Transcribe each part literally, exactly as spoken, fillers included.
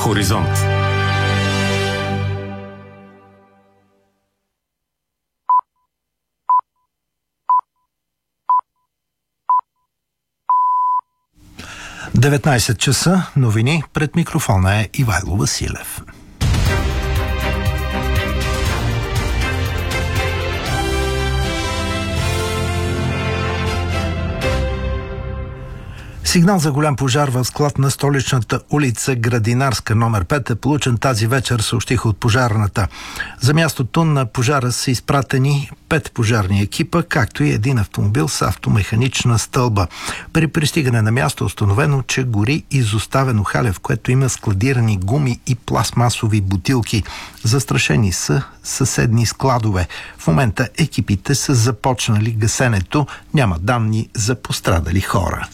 Хоризонт. деветнайсет часа, новини, пред микрофона е Ивайло Василев. Сигнал за голям пожар в склад на столичната улица Градинарска, номер пет, е получен тази вечер, съобщиха от пожарната. За мястото на пожара са изпратени пет пожарни екипа, както и един автомобил с автомеханична стълба. При пристигане на място е установено, че гори изоставено хале, в което има складирани гуми и пластмасови бутилки. Застрашени са съседни складове. В момента екипите са започнали гасенето. Няма данни за пострадали хора.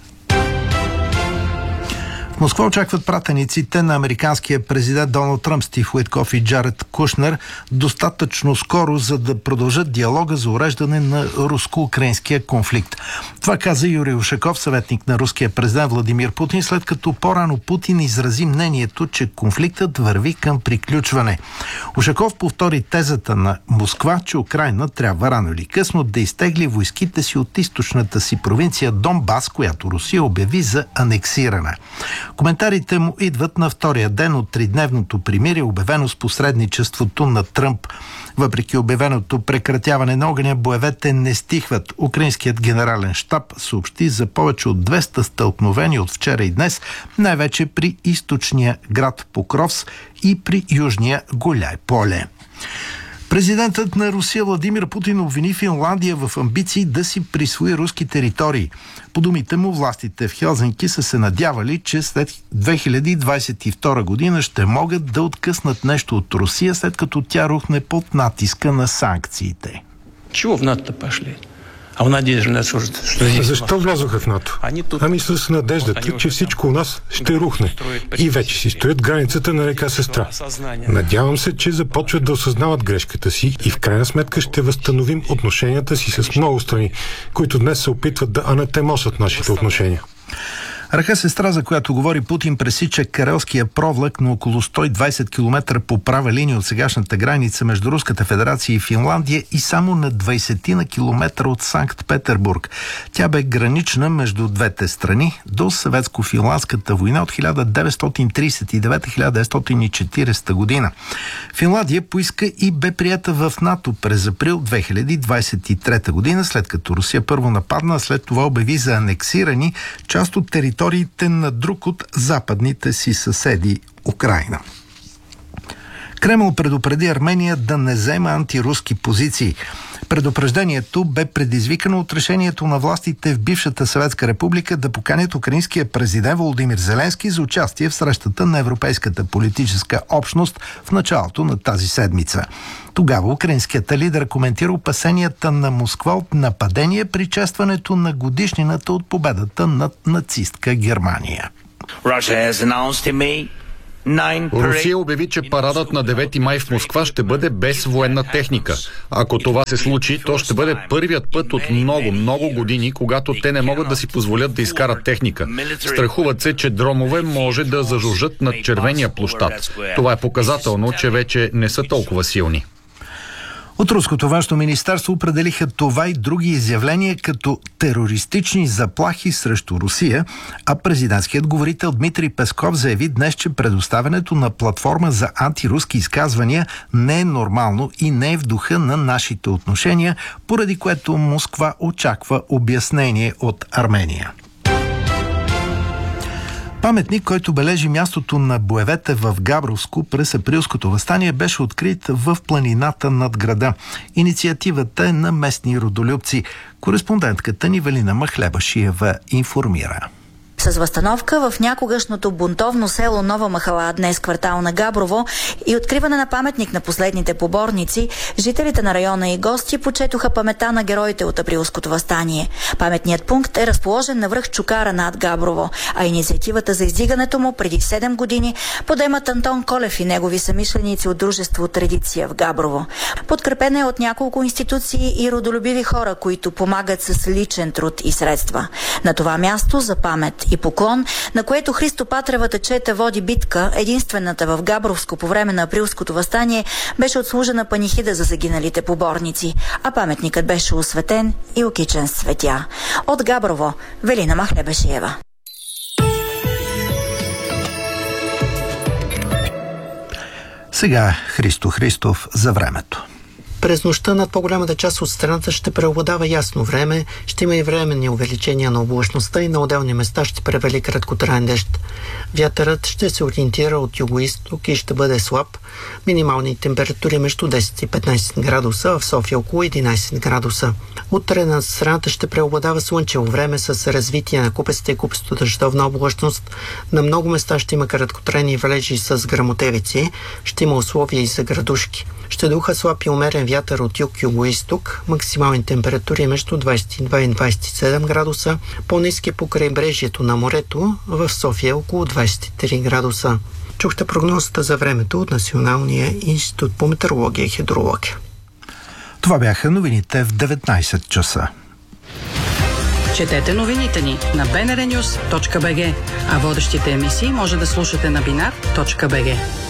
В Москва очакват пратениците на американския президент Доналд Тръмп, Стив Уиткоф и Джаред Кушнер достатъчно скоро, за да продължат диалога за уреждане на руско-украинския конфликт. Това каза Юрий Ушаков, съветник на руския президент Владимир Путин, след като по-рано Путин изрази мнението, че конфликтът върви към приключване. Ушаков повтори тезата на Москва, че Украйна трябва рано или късно да изтегли войските си от източната си провинция Донбас, която Русия обяви за анексирана. Коментарите му идват на втория ден от тридневното примирие, обявено с посредничеството на Тръмп. Въпреки обявеното прекратяване на огъня, боевете не стихват. Украинският генерален щаб съобщи за повече от двеста стълкновени от вчера и днес, най-вече при източния град Покровск и при южния Гуляй поле. Президентът на Русия Владимир Путин обвини Финландия в амбиции да си присвои руски територии. По думите му, властите в Хелзинки са се надявали, че след две хиляди двадесет и втора година ще могат да откъснат нещо от Русия, след като тя рухне под натиска на санкциите. Чего в НАТО пошли? А в надежда, что, что здесь... Защо влязоха в НАТО? Ами с надеждата, че всичко у нас ще рухне. И вече си стоят границата на река Сестра. Надявам се, че започват да осъзнават грешката си и в крайна сметка ще възстановим отношенията си с много страни, които днес се опитват да анатемосат нашите отношения. Река Сестра, за която говори Путин, пресича Карелския провлак на около сто и двадесет километра по права линия от сегашната граница между Руската федерация и Финландия и само на двадесет на километра от Санкт-Петербург. Тя бе гранична между двете страни до съветско-финландската война от хиляда деветстотин тридесет и девета до хиляда деветстотин и четиридесета година. Финландия поиска и бе приета в НАТО през април две хиляди двадесет и трета година, след като Русия първо нападна, а след това обяви за анексирани част от територията на друг от западните си съседи – Украйна. Кремъл предупреди Армения да не взема антируски позиции. Предупреждението бе предизвикано от решението на властите в бившата Съветска република да поканят украинския президент Володимир Зеленски за участие в срещата на Европейската политическа общност в началото на тази седмица. Тогава украинският лидер коментира опасенията на Москва от нападение при честването на годишнината от победата над нацистка Германия. Русия обяви, че парадът на девети май в Москва ще бъде без военна техника. Ако това се случи, то ще бъде първият път от много, много години, когато те не могат да си позволят да изкарат техника. Страхуват се, че дронове може да зажужжат над червения площад. Това е показателно, че вече не са толкова силни. От руското външно министерство определиха това и други изявления като терористични заплахи срещу Русия, а президентският говорител Дмитрий Песков заяви днес, че предоставянето на платформа за антируски изказвания не е нормално и не е в духа на нашите отношения, поради което Москва очаква обяснение от Армения. Паметник, който бележи мястото на боевете в Габровско през априлското въстание, беше открит в планината над града. Инициативата е на местни родолюбци. Кореспондентката ни Велина Махлебашиева информира. С възстановка в някогашното бунтовно село Нова махала, днес квартал на Габрово, и откриване на паметник на последните поборници, жителите на района и гости почетоха памета на героите от априлското въстание. Паметният пункт е разположен на връх Чукара над Габрово, а инициативата за издигането му преди седем години подемат Антон Колев и негови съмишленици от дружество Традиция в Габрово. Подкрепена е от няколко институции и родолюбиви хора, които помагат с личен труд и средства. На това място за памет и Поклон, на което Христо Патревата чета води битка, единствената в Габровско по време на априлското въстание, беше отслужена панихида за загиналите поборници, а паметникът беше осветен и окичен с цветя. От Габрово, Велина Махлебешиева. Сега Христо Христов за времето. През нощта над по-голямата част от страната ще преобладава ясно време, ще има и временни увеличения на облачността и на отделни места ще превали краткотраен дъжд. Вятърът ще се ориентира от югоизток и ще бъде слаб. Минимални температури между десет и петнайсет градуса, а в София около единайсет градуса. Утре над страната ще преобладава слънчево време с развитие на купеста и купесто дъждовна облачност. На много места ще има краткотрайни валежи с гръмотевици, ще има условия и за градушки. Ще духа слаб и умерен вятър от юг-югоизток, максимални температури между двайсет и два и двайсет и седем градуса, по-ниски по крайбрежието на морето, в София около двайсет и три градуса. Чухте прогнозата за времето от Националния институт по метеорология и хидрология. Това бяха новините в деветнайсет часа. Четете новините ни на би ен ар нюс точка би джи, а водещите емисии може да слушате на бинар точка би джи.